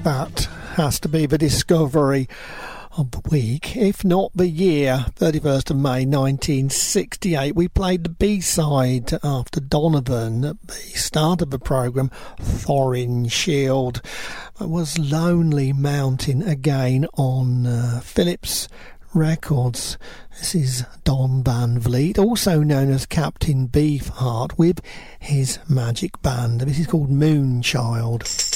That has to be the discovery of the week, if not the year. 31st of May 1968. We played the B-side after Donovan at the start of the programme, Thorin Shield. It was Lonely Mountain again on Philips Records. This is Don Van Vliet, also known as Captain Beefheart, with his magic band. This is called Moonchild.